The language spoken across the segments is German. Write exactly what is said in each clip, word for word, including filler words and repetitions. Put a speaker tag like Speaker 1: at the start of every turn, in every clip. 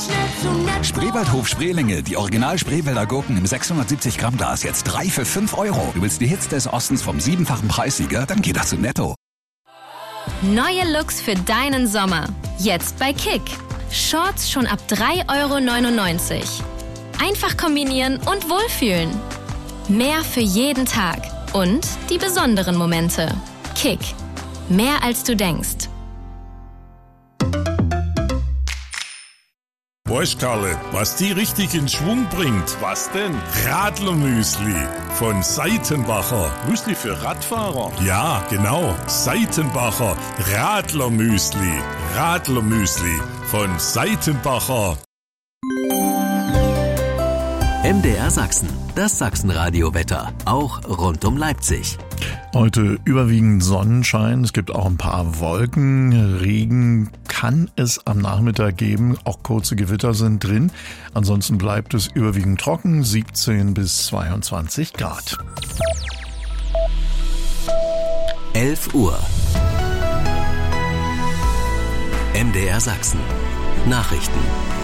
Speaker 1: Spreewaldhof Spreelinge, die Original Spreewälder Gurken im sechshundertsiebzig Gramm Glas, jetzt drei für fünf Euro. Du willst die Hits des Ostens vom siebenfachen Preissieger? Dann geht das zu Netto.
Speaker 2: Neue Looks für deinen Sommer. Jetzt bei Kick. Shorts schon ab drei Euro neunundneunzig. Einfach kombinieren und wohlfühlen. Mehr für jeden Tag. Und die besonderen Momente. Kick. Mehr als du denkst.
Speaker 3: Weißt Karle, was die richtig in Schwung bringt? Was denn? Radlermüsli von Seitenbacher. Müsli für Radfahrer? Ja, genau. Seitenbacher Radlermüsli. Radlermüsli von Seitenbacher.
Speaker 4: M D R Sachsen, das Sachsenradio-Wetter, auch rund um Leipzig.
Speaker 5: Heute überwiegend Sonnenschein, es gibt auch ein paar Wolken, Regen kann es am Nachmittag geben, auch kurze Gewitter sind drin. Ansonsten bleibt es überwiegend trocken, siebzehn bis zweiundzwanzig Grad.
Speaker 4: elf Uhr. M D R Sachsen. Nachrichten.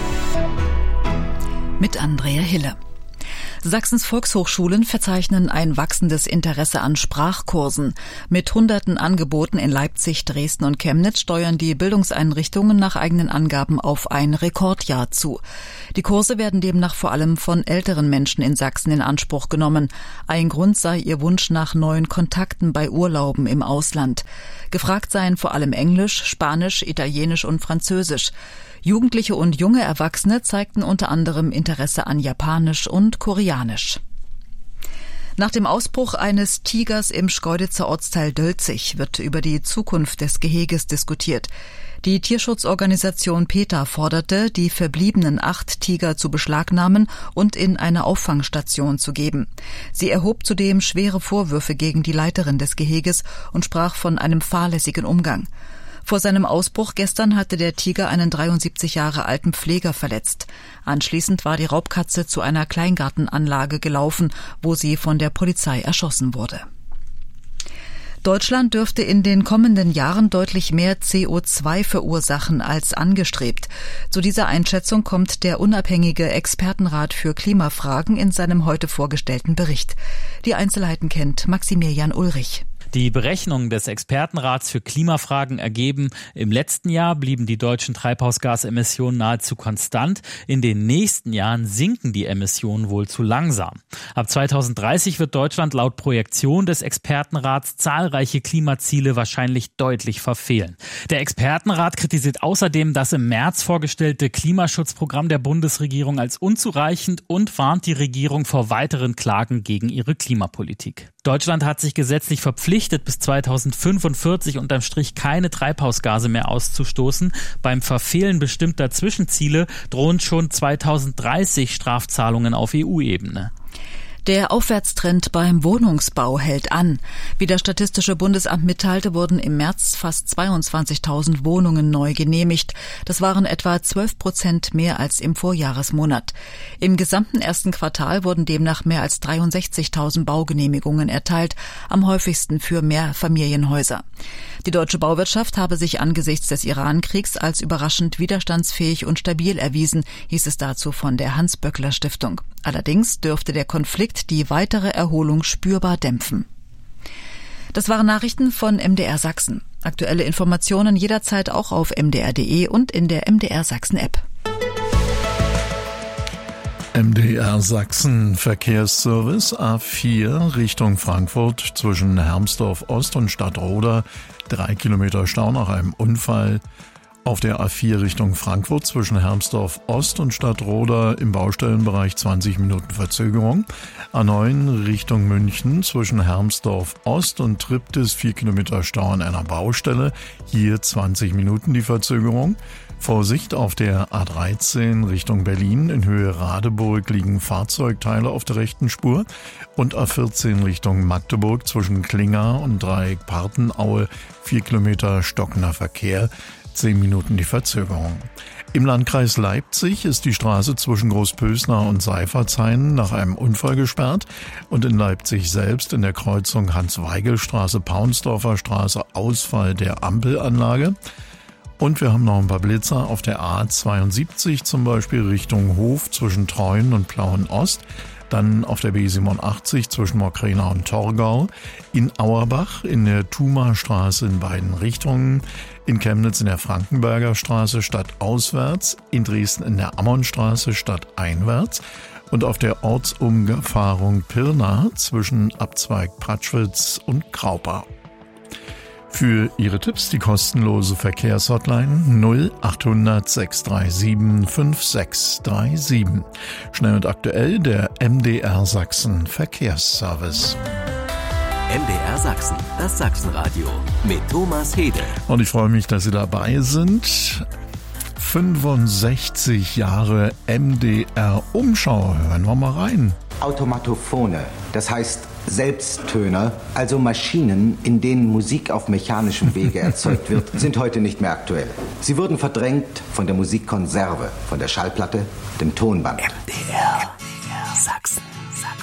Speaker 6: Mit Andrea Hille. Sachsens Volkshochschulen verzeichnen ein wachsendes Interesse an Sprachkursen. Mit hunderten Angeboten in Leipzig, Dresden und Chemnitz steuern die Bildungseinrichtungen nach eigenen Angaben auf ein Rekordjahr zu. Die Kurse werden demnach vor allem von älteren Menschen in Sachsen in Anspruch genommen. Ein Grund sei ihr Wunsch nach neuen Kontakten bei Urlauben im Ausland. Gefragt seien vor allem Englisch, Spanisch, Italienisch und Französisch. Jugendliche und junge Erwachsene zeigten unter anderem Interesse an Japanisch und Koreanisch. Nach dem Ausbruch eines Tigers im Schkeuditzer Ortsteil Dölzig wird über die Zukunft des Geheges diskutiert. Die Tierschutzorganisation PETA forderte, die verbliebenen acht Tiger zu beschlagnahmen und in eine Auffangstation zu geben. Sie erhob zudem schwere Vorwürfe gegen die Leiterin des Geheges und sprach von einem fahrlässigen Umgang. Vor seinem Ausbruch gestern hatte der Tiger einen dreiundsiebzig Jahre alten Pfleger verletzt. Anschließend war die Raubkatze zu einer Kleingartenanlage gelaufen, wo sie von der Polizei erschossen wurde. Deutschland dürfte in den kommenden Jahren deutlich mehr C O zwei verursachen als angestrebt. Zu dieser Einschätzung kommt der unabhängige Expertenrat für Klimafragen in seinem heute vorgestellten Bericht. Die Einzelheiten kennt Maximilian Ulrich.
Speaker 7: Die Berechnungen des Expertenrats für Klimafragen ergeben, im letzten Jahr blieben die deutschen Treibhausgasemissionen nahezu konstant. In den nächsten Jahren sinken die Emissionen wohl zu langsam. Ab zweitausenddreißig wird Deutschland laut Projektion des Expertenrats zahlreiche Klimaziele wahrscheinlich deutlich verfehlen. Der Expertenrat kritisiert außerdem das im März vorgestellte Klimaschutzprogramm der Bundesregierung als unzureichend und warnt die Regierung vor weiteren Klagen gegen ihre Klimapolitik. Deutschland hat sich gesetzlich verpflichtet, bis zweitausendfünfundvierzig unterm Strich keine Treibhausgase mehr auszustoßen. Beim Verfehlen bestimmter Zwischenziele drohen schon zweitausenddreißig Strafzahlungen auf E U-Ebene.
Speaker 6: Der Aufwärtstrend beim Wohnungsbau hält an. Wie das Statistische Bundesamt mitteilte, wurden im März fast zweiundzwanzigtausend Wohnungen neu genehmigt. Das waren etwa zwölf Prozent mehr als im Vorjahresmonat. Im gesamten ersten Quartal wurden demnach mehr als dreiundsechzigtausend Baugenehmigungen erteilt, am häufigsten für Mehrfamilienhäuser. Die deutsche Bauwirtschaft habe sich angesichts des Iran-Kriegs als überraschend widerstandsfähig und stabil erwiesen, hieß es dazu von der Hans-Böckler-Stiftung. Allerdings dürfte der Konflikt die weitere Erholung spürbar dämpfen. Das waren Nachrichten von M D R Sachsen. Aktuelle Informationen jederzeit auch auf m d r punkt d e und in der M D R Sachsen App.
Speaker 5: M D R Sachsen Verkehrsservice A vier Richtung Frankfurt zwischen Hermsdorf Ost und Stadtroda. Drei Kilometer Stau nach einem Unfall. Auf der A vier Richtung Frankfurt zwischen Hermsdorf Ost und Stadtroda im Baustellenbereich zwanzig Minuten Verzögerung. A neun Richtung München zwischen Hermsdorf Ost und Triptis vier Kilometer Stau an einer Baustelle. Hier zwanzig Minuten die Verzögerung. Vorsicht auf der A dreizehn Richtung Berlin in Höhe Radeburg liegen Fahrzeugteile auf der rechten Spur und A vierzehn Richtung Magdeburg zwischen Klinger und Dreieck Partenaue vier Kilometer stockender Verkehr, zehn Minuten die Verzögerung. Im Landkreis Leipzig ist die Straße zwischen Großpösnar und Seifertshain nach einem Unfall gesperrt und in Leipzig selbst in der Kreuzung Hans-Weigel-Straße, Paunsdorfer Straße Ausfall der Ampelanlage. Und wir haben noch ein paar Blitzer auf der A zweiundsiebzig, zum Beispiel Richtung Hof zwischen Treuen und Plauen-Ost. Dann auf der B siebenundachtzig zwischen Mokrena und Torgau, in Auerbach in der Thumastraße in beiden Richtungen, in Chemnitz in der Frankenberger Straße stadtauswärts, in Dresden in der Ammonstraße stadteinwärts und auf der Ortsumfahrung Pirna zwischen Abzweig Pratschwitz und Graupau. Für Ihre Tipps die kostenlose Verkehrshotline null achthundert sechs drei sieben fünf sechs drei sieben. Schnell und aktuell der M D R Sachsen Verkehrsservice.
Speaker 4: M D R Sachsen, das Sachsenradio mit Thomas Hede.
Speaker 5: Und ich freue mich, dass Sie dabei sind. fünfundsechzig Jahre M D R Umschau. Hören wir mal rein.
Speaker 8: Automatophone, das heißt Selbsttöner, also Maschinen, in denen Musik auf mechanischem Wege erzeugt wird, sind heute nicht mehr aktuell. Sie wurden verdrängt von der Musikkonserve, von der Schallplatte, dem Tonband.
Speaker 4: M